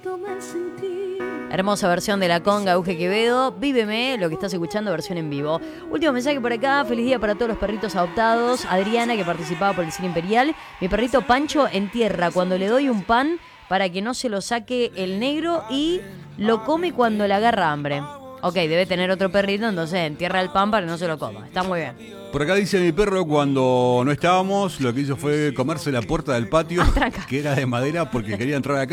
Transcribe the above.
Hermosa versión de La Conga, Uge Quevedo. Víveme, lo que estás escuchando, versión en vivo. Último mensaje por acá. Feliz día para todos los perritos adoptados. Adriana, que participaba por el Cine Imperial. Mi perrito Pancho entierra cuando le doy un pan para que no se lo saque el negro y lo come cuando le agarra hambre. Ok, debe tener otro perrito, entonces entierra el pan para que no se lo coma. Está muy bien. Por acá dice mi perro, cuando no estábamos, lo que hizo fue comerse la puerta del patio, que era de madera, porque quería entrar a la casa.